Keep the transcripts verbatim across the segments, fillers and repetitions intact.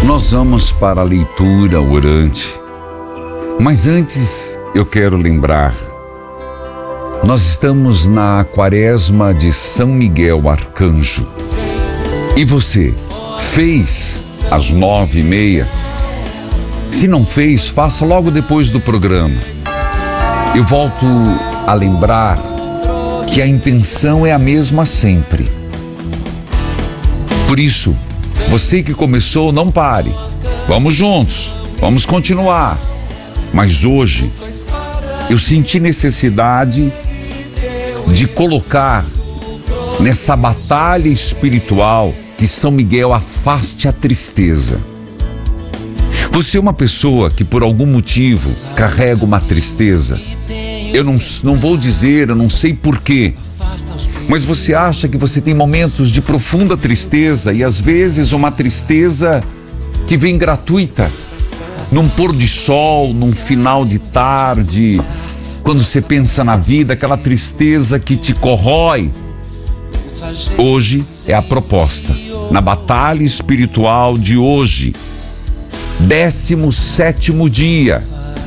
Nós vamos para a leitura orante, mas antes eu quero lembrar, nós estamos na quaresma de São Miguel Arcanjo. E você fez às nove e meia? Se não fez, faça logo depois do programa. Eu volto a lembrar que a intenção é a mesma sempre. Por isso, você que começou, não pare. Vamos juntos, vamos continuar. Mas hoje, eu senti necessidade de colocar nessa batalha espiritual que São Miguel afaste a tristeza. Você é uma pessoa que por algum motivo carrega uma tristeza. Eu não, não vou dizer, eu não sei porquê, mas você acha que você tem momentos de profunda tristeza e às vezes uma tristeza que vem gratuita, num pôr de sol, num final de tarde, quando você pensa na vida, aquela tristeza que te corrói. Hoje é a proposta, na batalha espiritual de hoje, décimo sétimo dia,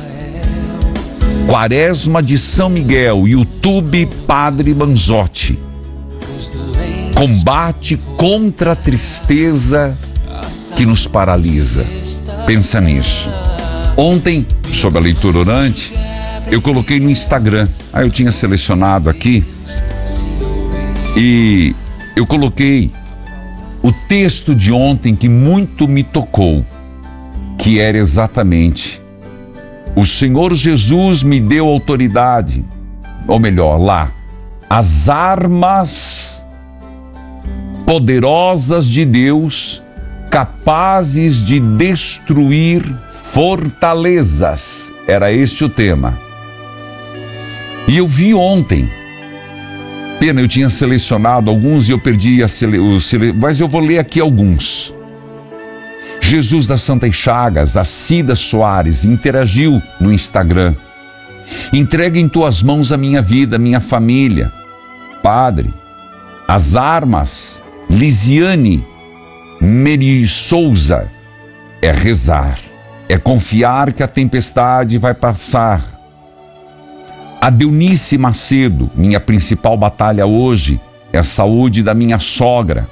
Quaresma de São Miguel, YouTube Padre Manzotti. Combate contra a tristeza que nos paralisa. Pensa nisso. Ontem, sobre a leitura orante, eu coloquei no Instagram. Ah, eu tinha selecionado aqui. E eu coloquei o texto de ontem que muito me tocou, que era exatamente: o Senhor Jesus me deu autoridade, ou melhor, lá, as armas poderosas de Deus, capazes de destruir fortalezas. Era este o tema. E eu vi ontem, pena, eu tinha selecionado alguns e eu perdi a sele, o sele, mas eu vou ler aqui alguns. Jesus das Santas Chagas, a Cida Soares, interagiu no Instagram. Entrega em tuas mãos a minha vida, a minha família. Padre, as armas. Lisiane Meri Souza, é rezar, é confiar que a tempestade vai passar. A Deunice Macedo, minha principal batalha hoje é a saúde da minha sogra.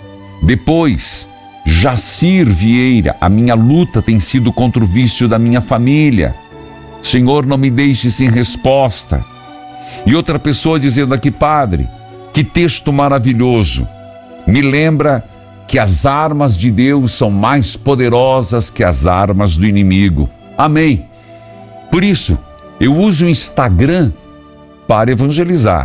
Depois, Jacir Vieira, a minha luta tem sido contra o vício da minha família. Senhor, não me deixe sem resposta. E outra pessoa dizendo aqui: Padre, que texto maravilhoso. Me lembra que as armas de Deus são mais poderosas que as armas do inimigo. Amém. Por isso, eu uso o Instagram para evangelizar,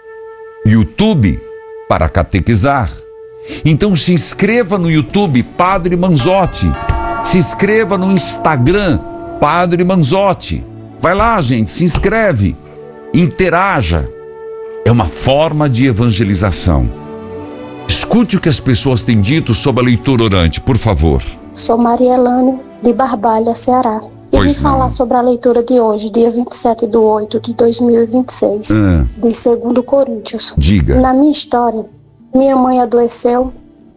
YouTube para catequizar. Então se inscreva no YouTube Padre Manzotti, se inscreva no Instagram Padre Manzotti. Vai lá, gente, se inscreve, interaja. É uma forma de evangelização. Escute o que as pessoas têm dito sobre a leitura orante, por favor. Sou Maria Elane, de Barbalha, Ceará. E vim falar sobre a leitura de hoje, dia vinte e sete de oito de dois mil e vinte e seis, hum. de segundo Coríntios. Diga. Na minha história, minha mãe adoeceu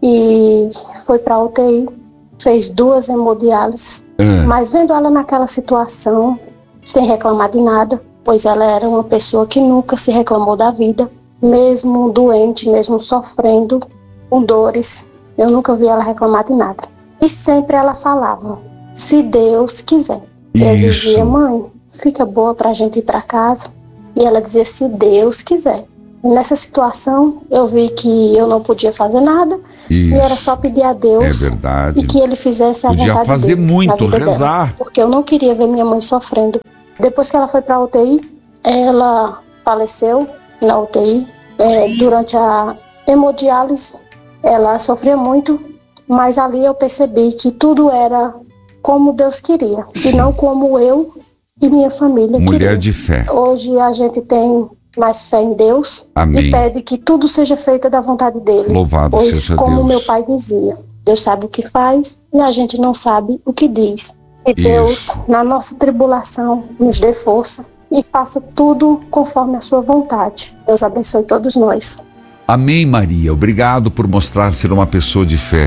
e foi para a U T I, fez duas hemodiálises, hum. mas vendo ela naquela situação, sem reclamar de nada, pois ela era uma pessoa que nunca se reclamou da vida, mesmo doente, mesmo sofrendo com dores, eu nunca vi ela reclamar de nada. E sempre ela falava: se Deus quiser. Isso. Eu dizia: mãe, fica boa pra gente ir pra casa. E ela dizia: se Deus quiser. E nessa situação, eu vi que eu não podia fazer nada. Isso. E era só pedir a Deus. É verdade. E que Ele fizesse a podia vontade fazer dele muito, na vida rezar. Dela, porque eu não queria ver minha mãe sofrendo. Depois que ela foi pra U T I, ela faleceu na U T I. É, durante a hemodiálise, ela sofria muito, mas ali eu percebi que tudo era como Deus queria, Sim. e não como eu e minha família Mulher queria. de fé. Hoje a gente tem mais fé em Deus. Amém. E pede que tudo seja feito da vontade dele. Louvado pois, seja como Deus. Meu pai dizia, Deus sabe o que faz e a gente não sabe o que diz. E Deus, Isso. na nossa tribulação, nos dê força e faça tudo conforme a sua vontade. Deus abençoe todos nós. Amém, Maria. Obrigado por mostrar ser uma pessoa de fé.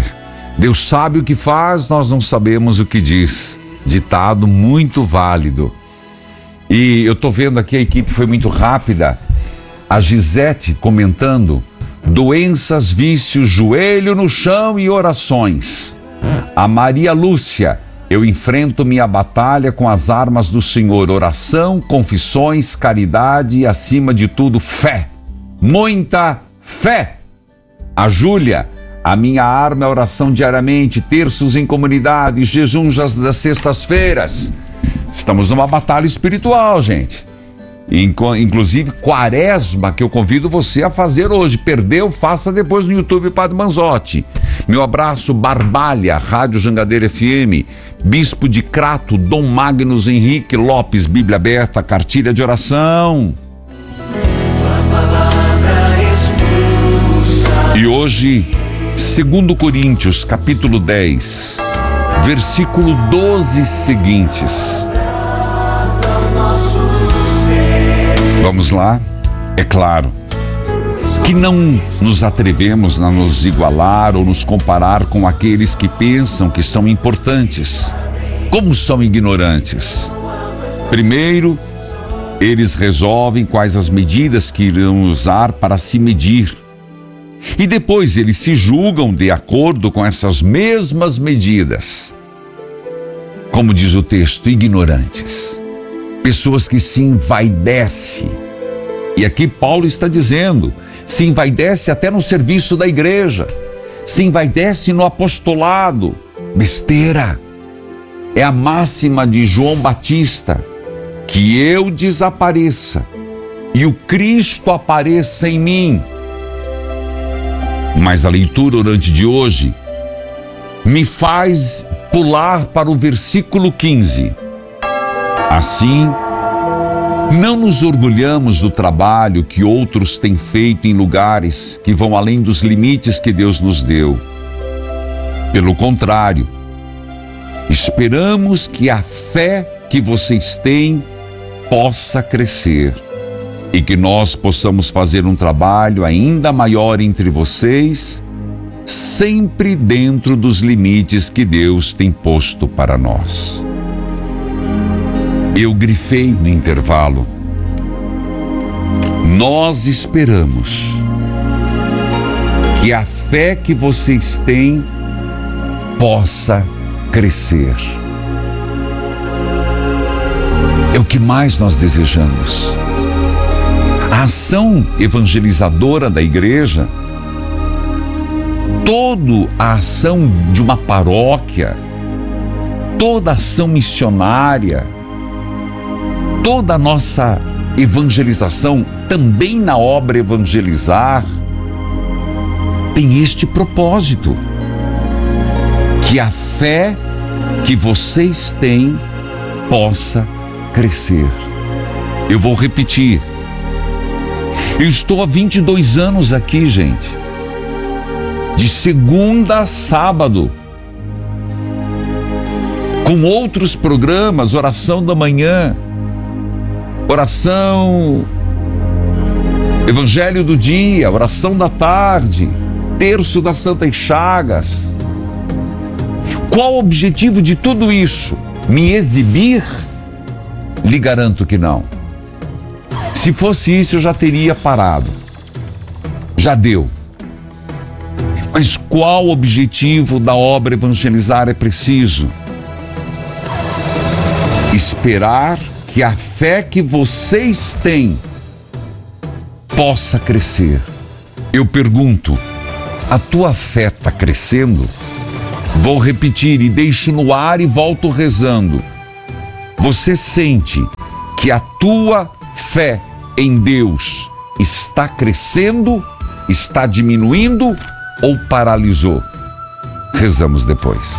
Deus sabe o que faz, nós não sabemos o que diz. Ditado muito válido. E eu tô vendo aqui, a equipe foi muito rápida. A Gisete comentando: doenças, vícios, joelho no chão e orações. A Maria Lúcia: eu enfrento minha batalha com as armas do Senhor, oração, confissões, caridade e, acima de tudo, fé. Muita fé. A Júlia: a minha arma é oração diariamente, terços em comunidade, jejum das sextas-feiras. Estamos numa batalha espiritual, gente. Inclusive quaresma, que eu convido você a fazer hoje. Perdeu? Faça depois no YouTube Padre Manzotti. Meu abraço, Barbalha, Rádio Jangadeira F M, Bispo de Crato, Dom Magnus Henrique Lopes, Bíblia Aberta, cartilha de oração. E hoje, segundo Coríntios, capítulo dez, versículo doze seguintes. Vamos lá? É claro que não nos atrevemos a nos igualar ou nos comparar com aqueles que pensam que são importantes. Como são ignorantes? Primeiro, eles resolvem quais as medidas que irão usar para se medir. E depois eles se julgam de acordo com essas mesmas medidas. Como diz o texto, ignorantes. Pessoas que se envaidecem. E aqui Paulo está dizendo, se envaidece até no serviço da igreja, se envaidece no apostolado. Besteira. É a máxima de João Batista, que eu desapareça e o Cristo apareça em mim. Mas a leitura orante de hoje me faz pular para o versículo quinze. Assim, não nos orgulhamos do trabalho que outros têm feito em lugares que vão além dos limites que Deus nos deu. Pelo contrário, esperamos que a fé que vocês têm possa crescer e que nós possamos fazer um trabalho ainda maior entre vocês, sempre dentro dos limites que Deus tem posto para nós. Eu grifei no intervalo. Nós esperamos que a fé que vocês têm possa crescer. É o que mais nós desejamos. A ação evangelizadora da igreja, toda a ação de uma paróquia, toda a ação missionária, toda a nossa evangelização, também na obra Evangelizar, tem este propósito: que a fé que vocês têm possa crescer. Eu vou repetir. Eu estou há vinte e dois anos aqui, gente. De segunda a sábado. Com outros programas, oração da manhã, oração, evangelho do dia, oração da tarde, terço das Santas Chagas. Qual o objetivo de tudo isso? Me exibir? Lhe garanto que não. Se fosse isso, eu já teria parado. Já deu. Mas qual o objetivo da obra Evangelizar? É preciso esperar que a fé que vocês têm possa crescer. Eu pergunto, a tua fé está crescendo? Vou repetir e deixo no ar e volto rezando. Você sente que a tua fé em Deus está crescendo, está diminuindo ou paralisou? Rezamos depois.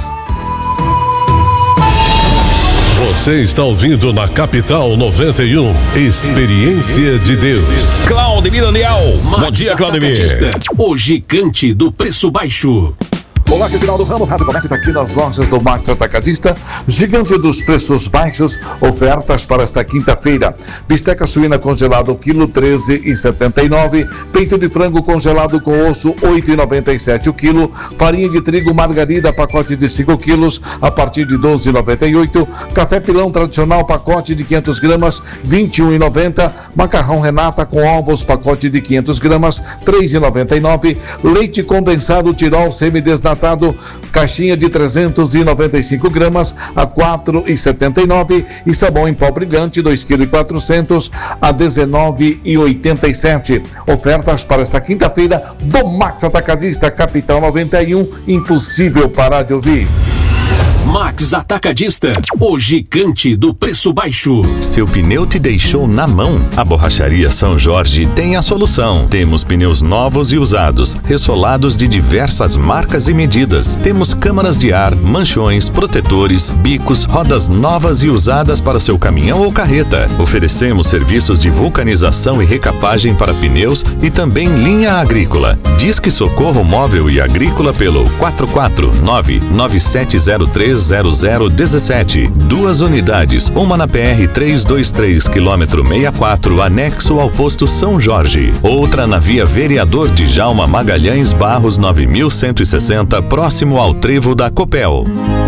Você está ouvindo na Capital noventa e um, Experiência de Deus. Claudemir Daniel. Bom dia, Claudemir. O gigante do preço baixo. Olá, que é Ginaldo Ramos, Rádio Comércio, aqui nas lojas do Max Atacadista, gigante dos preços baixos, ofertas para esta quinta-feira. Bisteca suína congelado, quilo treze reais e setenta e nove centavos. Peito de frango congelado com osso, oito reais e noventa e sete centavos o quilo. Farinha de trigo margarida, pacote de cinco quilos, a partir de doze reais e noventa e oito centavos. Café pilão tradicional, pacote de quinhentas gramas, vinte e um reais e noventa centavos. Macarrão Renata com ovos, pacote de quinhentas gramas, três reais e noventa e nove centavos. Leite condensado Tirol semi-desnatado, caixinha de trezentas e noventa e cinco gramas a quatro reais e setenta e nove centavos. E sabão em pó brilhante dois vírgula quatro quilos a dezenove reais e oitenta e sete centavos. Ofertas para esta quinta-feira do Max Atacadista, Capital noventa e um, impossível parar de ouvir. Max Atacadista, o gigante do preço baixo. Seu pneu te deixou na mão? A Borracharia São Jorge tem a solução. Temos pneus novos e usados, ressolados de diversas marcas e medidas. Temos câmaras de ar, manchões, protetores, bicos, rodas novas e usadas para seu caminhão ou carreta. Oferecemos serviços de vulcanização e recapagem para pneus e também linha agrícola. Disque Socorro Móvel e Agrícola pelo quatro quatro nove nove sete zero três zero zero um sete. Duas unidades, uma na P R trezentos e vinte e três, quilômetro sessenta e quatro, anexo ao posto São Jorge. Outra na via Vereador Djalma Magalhães Barros nove mil cento e sessenta, próximo ao trevo da Copel.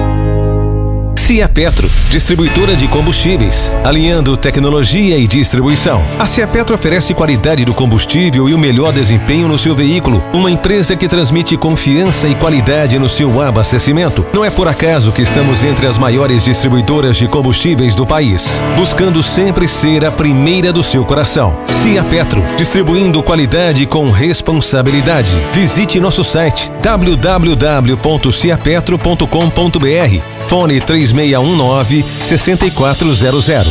Ciapetro, distribuidora de combustíveis, alinhando tecnologia e distribuição. A Ciapetro oferece qualidade do combustível e o melhor desempenho no seu veículo. Uma empresa que transmite confiança e qualidade no seu abastecimento. Não é por acaso que estamos entre as maiores distribuidoras de combustíveis do país, buscando sempre ser a primeira do seu coração. Ciapetro, distribuindo qualidade com responsabilidade. Visite nosso site w w w ponto ciapetro ponto com ponto b r. Fone três seis um nove, seis quatro zero zero.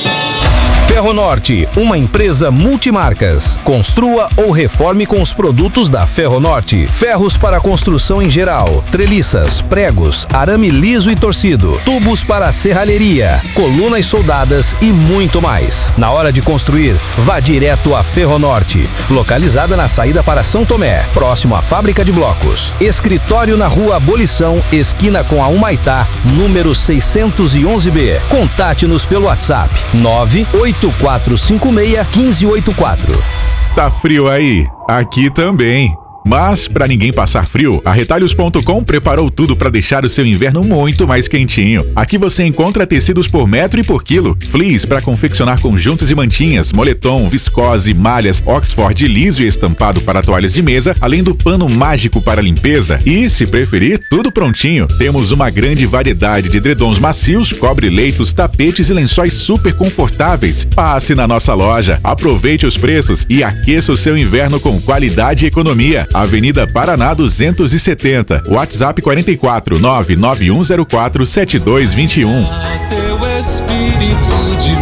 Ferronorte, uma empresa multimarcas. Construa ou reforme com os produtos da Ferronorte. Ferros para construção em geral, treliças, pregos, arame liso e torcido, tubos para serralheria, colunas soldadas e muito mais. Na hora de construir, vá direto à Ferronorte, localizada na saída para São Tomé, próximo à fábrica de blocos. Escritório na Rua Abolição, esquina com a Humaitá, número seiscentos e onze B. Contate-nos pelo WhatsApp nove oito quatro cinco seis, um cinco oito quatro. Tá frio aí? Aqui também. Mas, para ninguém passar frio, a Retalhos ponto com preparou tudo para deixar o seu inverno muito mais quentinho. Aqui você encontra tecidos por metro e por quilo, fleece para confeccionar conjuntos e mantinhas, moletom, viscose, malhas, Oxford liso e estampado para toalhas de mesa, além do pano mágico para limpeza e, se preferir, tudo prontinho. Temos uma grande variedade de edredons macios, cobre-leitos, tapetes e lençóis super confortáveis. Passe na nossa loja, aproveite os preços e aqueça o seu inverno com qualidade e economia. Avenida Paraná duzentos e setenta, WhatsApp quatro quatro nove nove um zero quatro sete dois dois um. Teu espírito de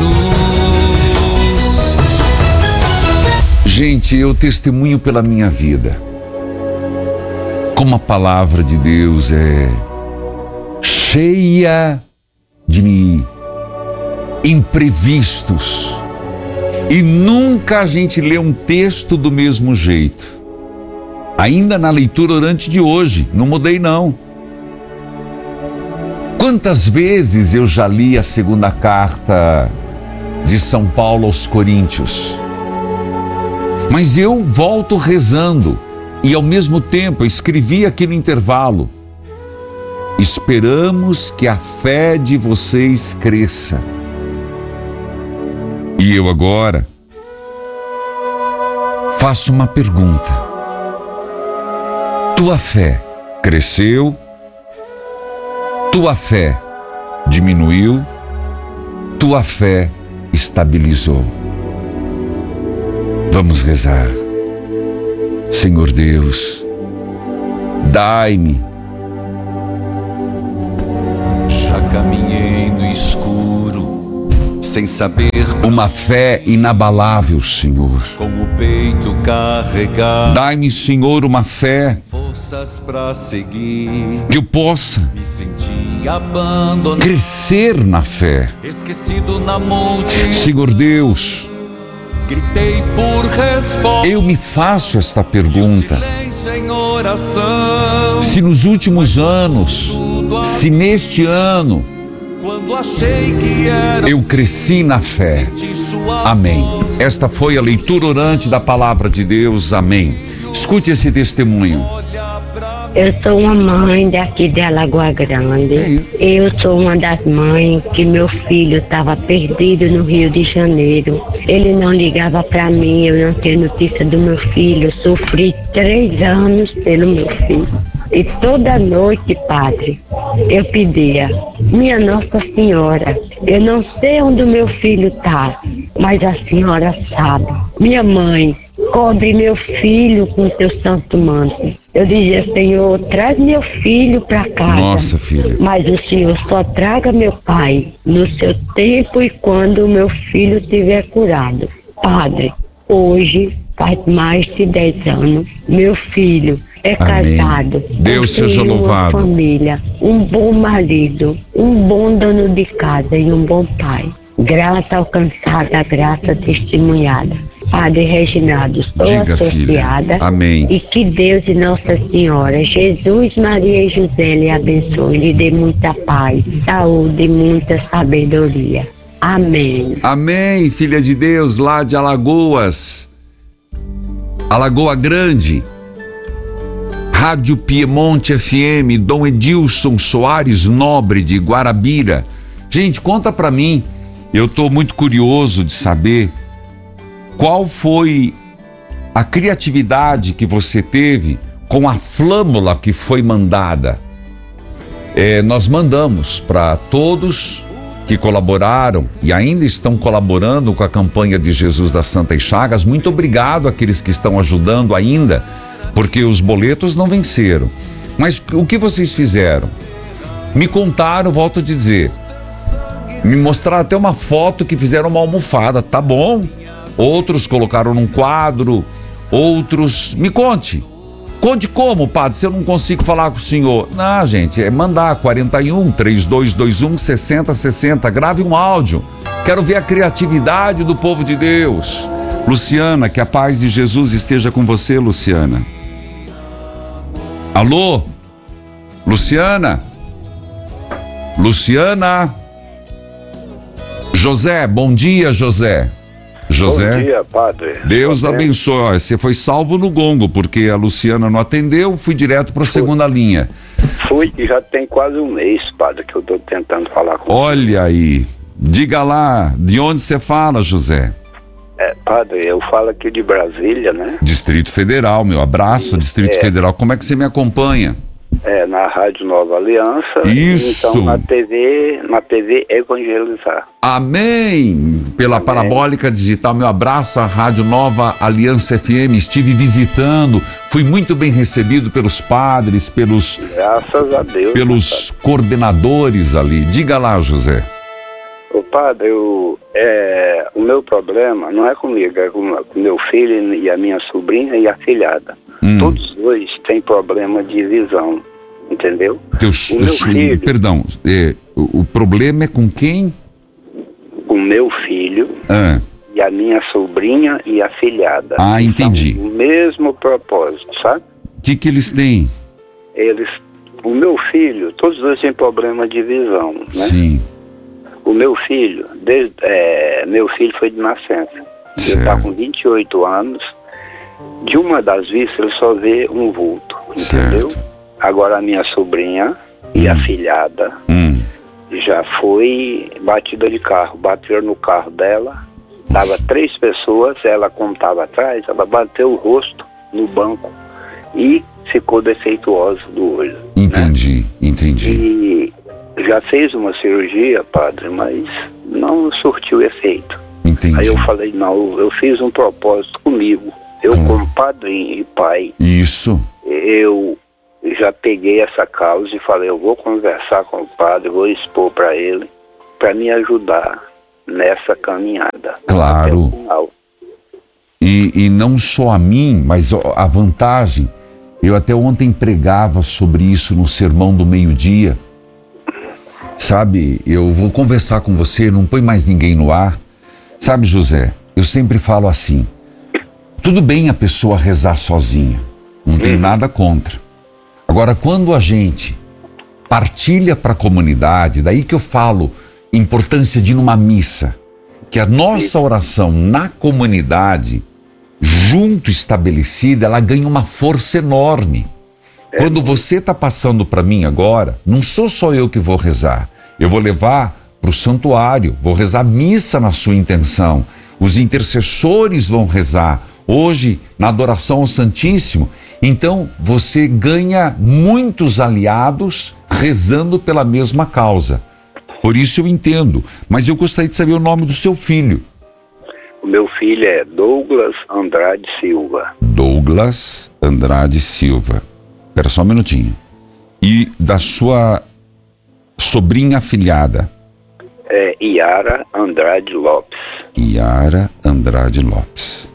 luz. Gente, eu testemunho pela minha vida. Como a palavra de Deus é cheia de imprevistos. E nunca a gente lê um texto do mesmo jeito. Ainda na leitura orante de hoje, não mudei não. Quantas vezes eu já li a segunda carta de São Paulo aos Coríntios? Mas eu volto rezando e ao mesmo tempo escrevi aqui no intervalo: esperamos que a fé de vocês cresça. E eu agora faço uma pergunta. Tua fé cresceu? Tua fé diminuiu? Tua fé estabilizou? Vamos rezar. Senhor Deus, dai-me. Já caminhei no escuro, sem saber. Uma fé inabalável, Senhor. Com o peito carregado. Dai-me, Senhor, uma fé. Forças pra seguir. Que eu possa me sentir abandonado. Crescer na fé. Esquecido na multidão. Senhor Deus. Gritei por resposta. Eu me faço esta pergunta. oração. Se nos últimos anos, se neste ano, Quando achei que era eu cresci na fé. Amém. Esta foi a leitura orante da palavra de Deus. Amém. Escute esse testemunho. Eu sou uma mãe daqui de Alagoa Grande. Eu sou uma das mães que meu filho estava perdido no Rio de Janeiro. Ele não ligava para mim, eu não tenho notícia do meu filho. Sofri três anos pelo meu filho. E toda noite, padre, eu pedia: minha Nossa Senhora, eu não sei onde o meu filho está, mas a senhora sabe. Minha mãe, cobre meu filho com teu santo manto. Eu dizia: Senhor, traz meu filho para casa. Nossa, filha. Mas o Senhor só traga meu pai no seu tempo e quando o meu filho estiver curado. Padre, hoje faz mais de dez anos, meu filho é Amém. casado. Deus seja louvado. Uma família, um bom marido, um bom dono de casa e um bom pai. Graça alcançada, graça testemunhada. Padre Reginaldo, estou Diga, associada. filha. Amém. E que Deus e Nossa Senhora, Jesus, Maria e José lhe abençoe, lhe dê muita paz, saúde e muita sabedoria. Amém. Amém, filha de Deus, lá de Alagoas. Alagoa Grande. Rádio Piemonte F M, Dom Edilson Soares Nobre de Guarabira. Gente, conta pra mim, eu tô muito curioso de saber qual foi a criatividade que você teve com a flâmula que foi mandada. É, nós mandamos para todos que colaboraram e ainda estão colaborando com a campanha de Jesus das Santas Chagas. Muito obrigado àqueles que estão ajudando ainda, porque os boletos não venceram. Mas o que vocês fizeram? Me contaram, volto a dizer, me mostraram até uma foto que fizeram uma almofada, tá bom? Outros colocaram num quadro, outros... Me conte. Conte como, padre, se eu não consigo falar com o senhor. Não, gente, é mandar quarenta e um, trinta e dois vinte e um, sessenta sessenta. Grave um áudio. Quero ver a criatividade do povo de Deus. Luciana, que a paz de Jesus esteja com você, Luciana. Alô? Luciana? Luciana? José, bom dia, José. José, bom dia, padre. Deus abençoe. Você foi salvo no gongo, porque a Luciana não atendeu, fui direto para a segunda linha. Fui e já tem quase um mês, padre, que eu estou tentando falar com Olha aí, diga lá, de onde você fala, José? É, padre, eu falo aqui de Brasília, né? Distrito Federal, meu abraço, Distrito é. Federal. Como é que você me acompanha? É, na Rádio Nova Aliança. Isso. Então, na T V, na T V Evangelizar. Amém! Pela Amém. Parabólica digital, meu abraço à Rádio Nova Aliança F M. Estive visitando, fui muito bem recebido pelos padres, pelos... Graças a Deus. Pelos coordenadores ali. Diga lá, José. Ô padre, eu, é, o meu problema não é comigo, é com o meu filho e a minha sobrinha e a filhada. Hum. Todos dois têm problema de visão, entendeu? Teus, o meu filho, perdão, é, o, o problema é com quem? O meu filho ah. e a minha sobrinha e a filhada. Ah, entendi. O mesmo propósito, sabe? O que que eles têm? Eles, o meu filho, todos dois têm problema de visão, né? Sim. O meu filho, desde, é, meu filho foi de nascença. Certo. Ele está com vinte e oito anos. De uma das vistas ele só vê um vulto, entendeu? Certo. Agora a minha sobrinha hum. e a filhada hum. já foi batida de carro. Bateram no carro dela, tava três pessoas, ela como estava atrás, ela bateu o rosto no banco e ficou defeituosa do olho. Entendi, né? entendi. E já fez uma cirurgia, padre, mas não surtiu efeito. Entendi. Aí eu falei, não, eu fiz um propósito comigo. Eu, hum. como padrinho e pai, isso. eu já peguei essa causa e falei, eu vou conversar com o padre, vou expor para ele, para me ajudar nessa caminhada. Claro. E, e não só a mim, mas a vantagem, eu até ontem pregava sobre isso no Sermão do Meio-Dia. Sabe, eu vou conversar com você, não põe mais ninguém no ar. Sabe, José, eu sempre falo assim, tudo bem a pessoa rezar sozinha, Não tenho nada contra. Agora, quando a gente partilha para a comunidade, daí que eu falo importância de ir numa missa, que a nossa oração na comunidade, junto estabelecida, ela ganha uma força enorme. É. Quando você está passando para mim agora, não sou só eu que vou rezar, eu vou levar para o santuário, vou rezar missa na sua intenção, os intercessores vão rezar, hoje na adoração ao Santíssimo. Então você ganha muitos aliados rezando pela mesma causa. Por isso eu entendo, mas eu gostaria de saber o nome do seu filho. O meu filho é Douglas Andrade Silva. Douglas Andrade Silva. Espera só um minutinho. E da sua sobrinha afilhada? É Iara Andrade Lopes. Iara Andrade Lopes.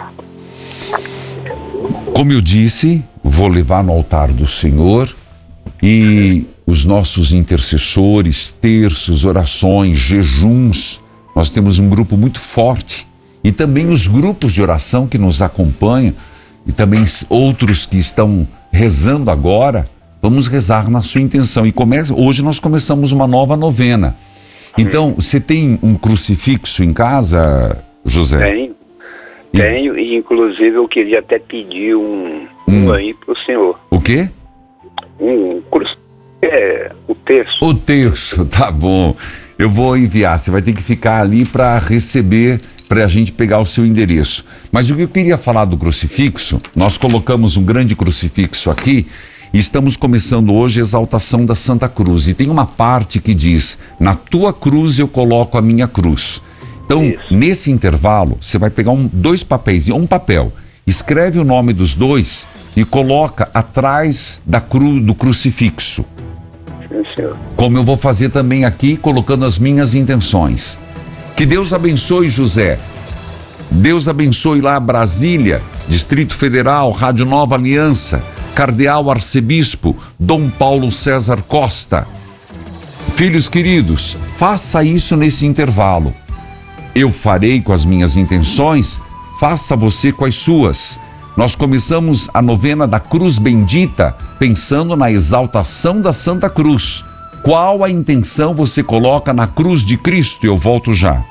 Como eu disse, vou levar no altar do Senhor e os nossos intercessores, terços, orações, jejuns. Nós temos um grupo muito forte e também os grupos de oração que nos acompanham e também outros que estão rezando agora. Vamos rezar na sua intenção e começa, hoje nós começamos uma nova novena. Então, você tem um crucifixo em casa, José? Tenho, e... tenho e inclusive eu queria até pedir um, um hum. aí para o senhor. O quê? Um crucifixo, é, o terço. O terço, tá bom. Eu vou enviar, você vai ter que ficar ali para receber, para a gente pegar o seu endereço. Mas o que eu queria falar do crucifixo, nós colocamos um grande crucifixo aqui e estamos começando hoje a exaltação da Santa Cruz. E tem uma parte que diz, na tua cruz eu coloco a minha cruz. Então, isso. Nesse intervalo, você vai pegar um, dois papéis, um papel, escreve o nome dos dois e coloca atrás da cru, do crucifixo. Sim, senhor. Como eu vou fazer também aqui, colocando as minhas intenções. Que Deus abençoe, José. Deus abençoe lá Brasília, Distrito Federal, Rádio Nova Aliança, Cardeal Arcebispo Dom Paulo César Costa. Filhos queridos, faça isso nesse intervalo. Eu farei com as minhas intenções, faça você com as suas. Nós começamos a novena da Cruz Bendita, pensando na exaltação da Santa Cruz. Qual a intenção você coloca na cruz de Cristo? Eu volto já.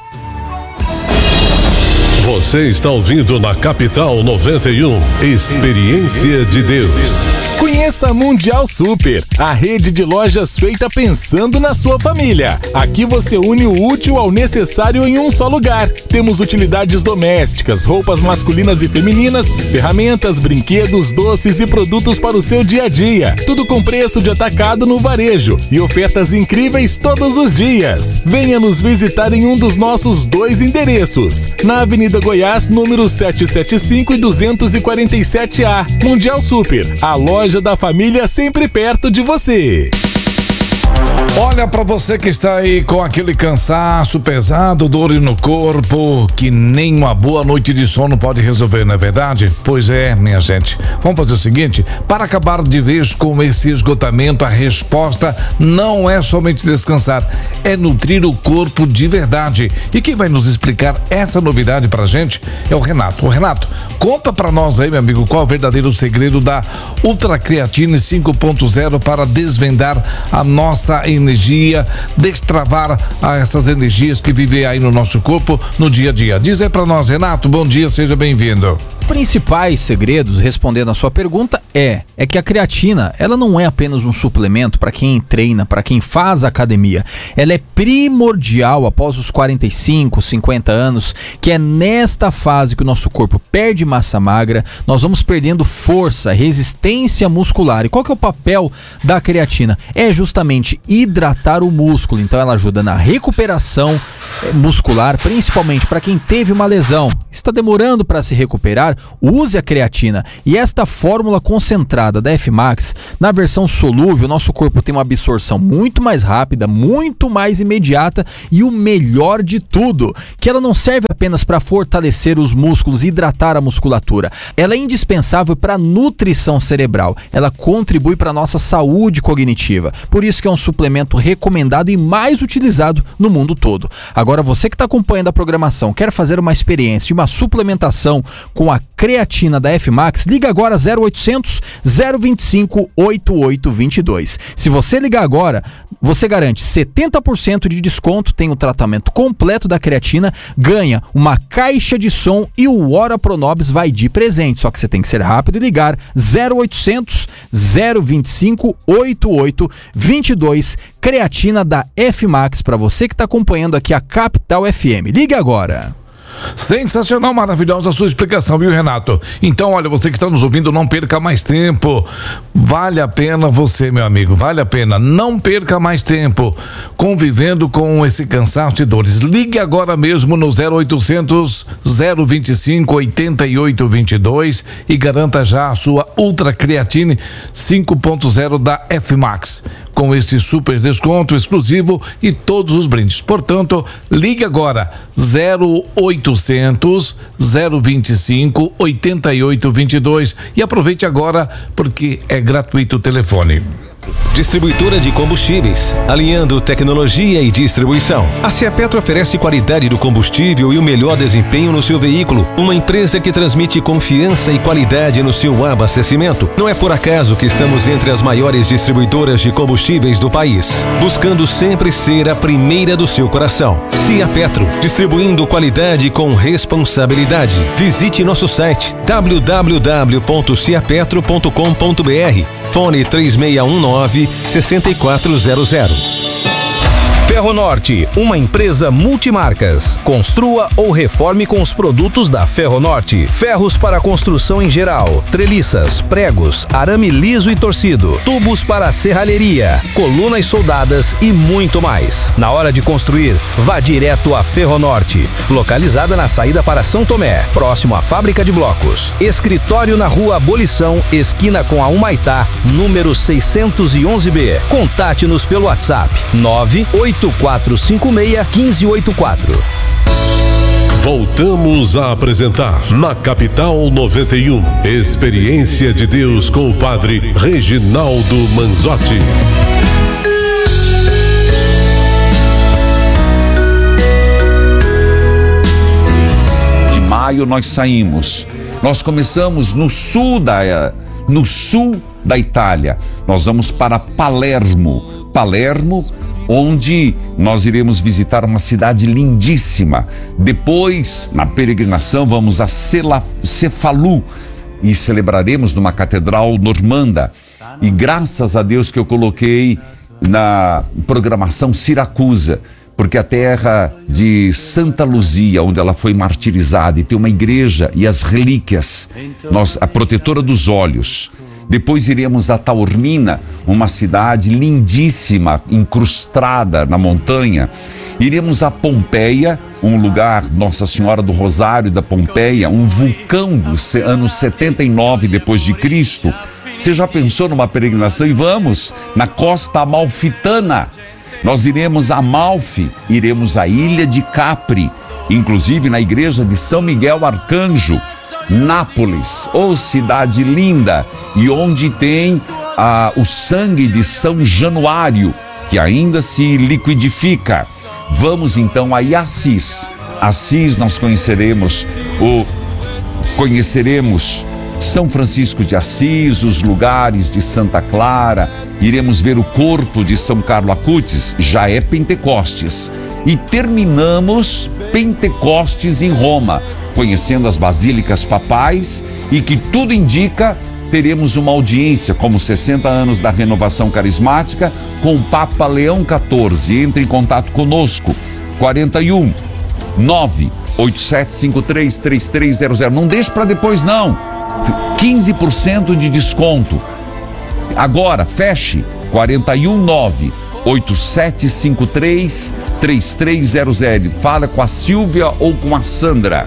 Você está ouvindo na Capital noventa e um, Experiência de Deus. Conheça a Mundial Super, a rede de lojas feita pensando na sua família. Aqui você une o útil ao necessário em um só lugar. Temos utilidades domésticas, roupas masculinas e femininas, ferramentas, brinquedos, doces e produtos para o seu dia a dia. Tudo com preço de atacado no varejo e ofertas incríveis todos os dias. Venha nos visitar em um dos nossos dois endereços. Na Avenida Goiás, número setecentos e setenta e cinco e duzentos e quarenta e sete A. Mundial Super, a loja da família sempre perto de você. Olha, para você que está aí com aquele cansaço pesado, dor no corpo, que nem uma boa noite de sono pode resolver, não é verdade? Pois é, minha gente. Vamos fazer o seguinte, para acabar de vez com esse esgotamento, a resposta não é somente descansar, é nutrir o corpo de verdade. E quem vai nos explicar essa novidade pra gente é o Renato. O Renato, conta pra nós aí, meu amigo, qual é o verdadeiro segredo da Ultra Creatine cinco ponto zero para desvendar a nossa energia, destravar essas energias que vivem aí no nosso corpo no dia a dia. Diz aí pra nós, Renato, bom dia, seja bem-vindo. Principais segredos, respondendo a sua pergunta, é é que a creatina, ela não é apenas um suplemento para quem treina, para quem faz academia. Ela é primordial após os quarenta e cinco, cinquenta anos, que é nesta fase que o nosso corpo perde massa magra, nós vamos perdendo força, resistência muscular. E qual que é o papel da creatina? É justamente hidratar o músculo. Então ela ajuda na recuperação muscular, principalmente para quem teve uma lesão, está demorando para se recuperar, use a creatina. E esta fórmula concentrada da F Max, na versão solúvel, nosso corpo tem uma absorção muito mais rápida, muito mais imediata e o melhor de tudo, que ela não serve apenas para fortalecer os músculos e hidratar a musculatura. Ela é indispensável para a nutrição cerebral. Ela contribui para a nossa saúde cognitiva. Por isso que é um suplemento recomendado e mais utilizado no mundo todo. Agora, você que está acompanhando a programação, quer fazer uma experiência de uma suplementação com a da creatina da F-Max, liga agora zero oitocentos, zero vinte e cinco, oitenta e oito vinte e dois. Se você ligar agora, você garante setenta por cento de desconto, tem o tratamento completo da creatina, ganha uma caixa de som e o Ora Pronobis vai de presente. Só que você tem que ser rápido e ligar zero oitocentos, zero vinte e cinco, oitenta e oito vinte e dois. Creatina da F-Max para você que está acompanhando aqui a Capital F M. Ligue agora. Sensacional, maravilhosa a sua explicação, viu, Renato? Então, olha, você que está nos ouvindo, não perca mais tempo. Vale a pena você, meu amigo, vale a pena. Não perca mais tempo convivendo com esse cansaço e dores. Ligue agora mesmo no zero oitocentos, zero vinte e cinco, oitenta e oito vinte e dois e garanta já a sua Ultra Creatine cinco ponto zero da F-Max. Com este super desconto exclusivo e todos os brindes. Portanto, ligue agora zero oitocentos, zero vinte e cinco, oitenta e oito vinte e dois e aproveite agora porque é gratuito o telefone. Distribuidora de combustíveis, alinhando tecnologia e distribuição. A Ciapetro oferece qualidade do combustível e o melhor desempenho no seu veículo. Uma empresa que transmite confiança e qualidade no seu abastecimento. Não é por acaso que estamos entre as maiores distribuidoras de combustíveis do país, buscando sempre ser a primeira do seu coração. Ciapetro, distribuindo qualidade com responsabilidade. Visite nosso site w w w ponto ciapetro ponto com ponto b r. Fone três seis um nove, seis quatro zero zero. Ferronorte, uma empresa multimarcas. Construa ou reforme com os produtos da Ferronorte. Ferros para construção em geral, treliças, pregos, arame liso e torcido, tubos para serralheria, colunas soldadas e muito mais. Na hora de construir, vá direto à Ferronorte, localizada na saída para São Tomé, próximo à fábrica de blocos. Escritório na Rua Abolição, esquina com a Humaitá, número seiscentos e onze B. Contate-nos pelo WhatsApp nove oito quatro cinco seis, um cinco oito quatro. Voltamos a apresentar na Capital noventa e um, Experiência de Deus com o Padre Reginaldo Manzotti. De maio nós saímos. Nós começamos no sul da no sul da Itália. Nós vamos para Palermo. Palermo, onde nós iremos visitar uma cidade lindíssima. Depois, na peregrinação, vamos a Cefalù e celebraremos numa catedral normanda. E graças a Deus que eu coloquei na programação Siracusa, porque a terra de Santa Luzia, onde ela foi martirizada, e tem uma igreja e as relíquias, nós, a protetora dos olhos. Depois iremos a Taormina, uma cidade lindíssima, incrustada na montanha. Iremos a Pompeia, um lugar, Nossa Senhora do Rosário da Pompeia, um vulcão dos anos setenta e nove depois de Cristo. Você já pensou numa peregrinação? E vamos na Costa Amalfitana. Nós iremos a Amalfi, iremos à Ilha de Capri, inclusive na igreja de São Miguel Arcanjo. Nápoles, oh cidade linda, e onde tem ah, o sangue de São Januário, que ainda se liquidifica. Vamos então a Assis. Assis nós conheceremos o conheceremos São Francisco de Assis, os lugares de Santa Clara, iremos ver o corpo de São Carlo Acutis, já é Pentecostes. E terminamos Pentecostes em Roma, conhecendo as basílicas papais, e que tudo indica, teremos uma audiência, como sessenta anos da renovação carismática, com o Papa Leão quatorze. Entre em contato conosco, quarenta e um, nove oito sete cinco três, três três zero zero. Não deixe para depois não, quinze por cento de desconto. Agora, feche, quarenta e um, nove oito sete cinco três, três três zero zero. Fala com a Silvia ou com a Sandra.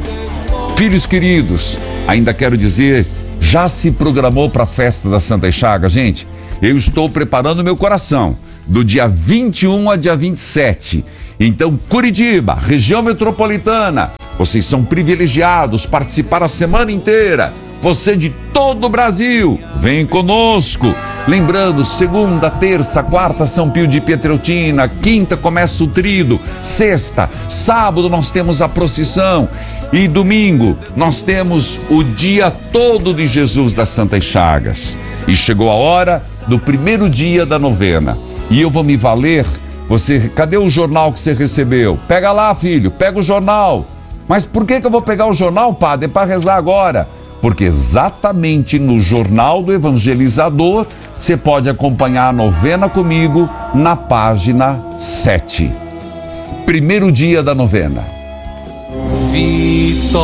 Filhos queridos, ainda quero dizer, já se programou para a festa da Santa Chaga? Gente, eu estou preparando meu coração, do dia vinte e um a dia vinte e sete. Então, Curitiba, região metropolitana, vocês são privilegiados, participar a semana inteira. você de todo o Brasil, vem conosco. Lembrando, segunda, terça, quarta, São Pio de Pietreutina, quinta começa o trido, sexta, sábado nós temos a procissão e domingo nós temos o dia todo de Jesus das Santas Chagas. E chegou a hora do primeiro dia da novena. E eu vou me valer, você, cadê o jornal que você recebeu? Pega lá, filho, pega o jornal. Mas por que que eu vou pegar o jornal, padre? É para rezar agora. Porque exatamente no Jornal do Evangelizador, você pode acompanhar a novena comigo na página sete. Primeiro dia da novena. Vitória.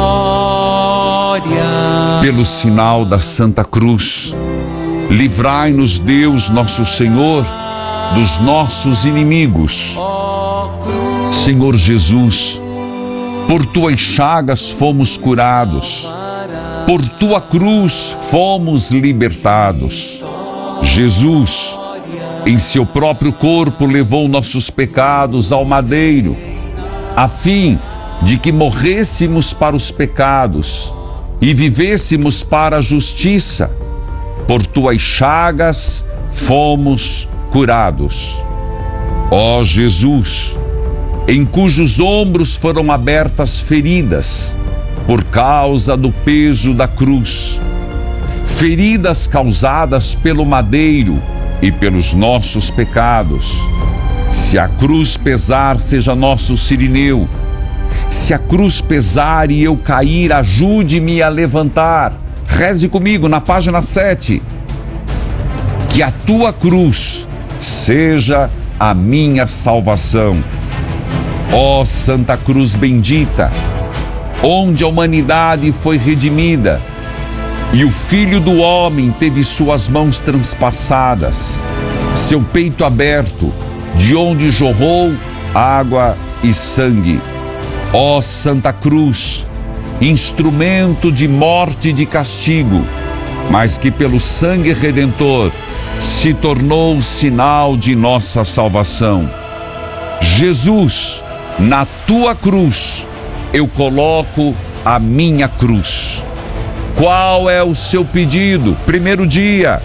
Pelo sinal da Santa Cruz, livrai-nos Deus nosso Senhor dos nossos inimigos. Senhor Jesus, por tuas chagas fomos curados. Por tua cruz fomos libertados. Jesus, em seu próprio corpo, levou nossos pecados ao madeiro, a fim de que morrêssemos para os pecados e vivêssemos para a justiça. Por tuas chagas fomos curados. Ó Jesus, em cujos ombros foram abertas feridas, por causa do peso da cruz, feridas causadas pelo madeiro e pelos nossos pecados. Se a cruz pesar, seja nosso Cirineu. Se a cruz pesar e eu cair, ajude-me a levantar. Reze comigo na página sete. Que a tua cruz seja a minha salvação. Ó Santa Cruz bendita, onde a humanidade foi redimida e o Filho do Homem teve suas mãos transpassadas, seu peito aberto, de onde jorrou água e sangue. Ó Santa Cruz, instrumento de morte e de castigo, mas que pelo sangue redentor se tornou sinal de nossa salvação. Jesus, na tua cruz, eu coloco a minha cruz. Qual é o seu pedido? Primeiro dia.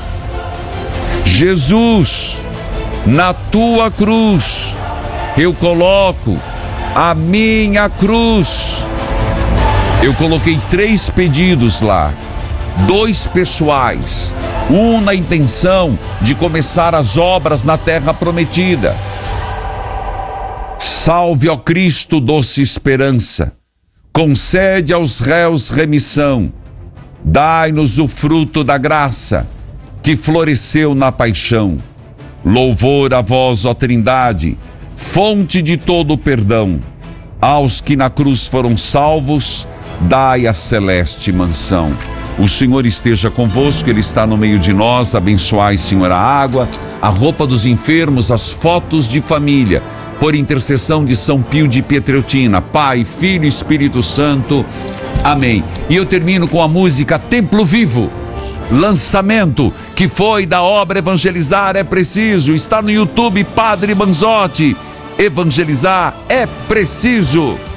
Jesus, na tua cruz, eu coloco a minha cruz. Eu coloquei três pedidos lá, dois pessoais, um na intenção de começar as obras na terra prometida. Salve, ó Cristo, doce esperança, concede aos réus remissão, dai-nos o fruto da graça que floresceu na paixão. Louvor a vós, ó Trindade, fonte de todo o perdão, aos que na cruz foram salvos, dai a celeste mansão. O Senhor esteja convosco, Ele está no meio de nós. Abençoai, Senhor, a água, a roupa dos enfermos, as fotos de família, por intercessão de São Pio de Pietreutina, Pai, Filho e Espírito Santo. Amém. E eu termino com a música Templo Vivo, lançamento que foi da obra Evangelizar é Preciso. Está no YouTube, Padre Manzotti. Evangelizar é preciso.